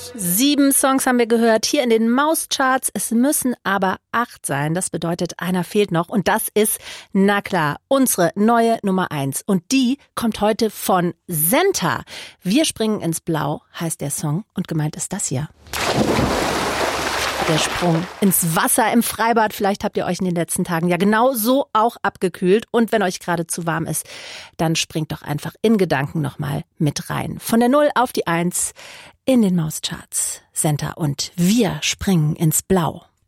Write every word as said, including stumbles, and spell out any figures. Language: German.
Sieben Songs haben wir gehört hier in den Mauscharts. Es müssen aber acht sein. Das bedeutet, einer fehlt noch. Und das ist, na klar, unsere neue Nummer eins. Und die kommt heute von Senta. Wir springen ins Blau, heißt der Song. Und gemeint ist das hier. Der Sprung ins Wasser im Freibad. Vielleicht habt ihr euch in den letzten Tagen ja genau so auch abgekühlt. Und wenn euch gerade zu warm ist, dann springt doch einfach in Gedanken nochmal mit rein. Von der Null auf die Eins in den Mauscharts. Senta und wir springen ins Blau.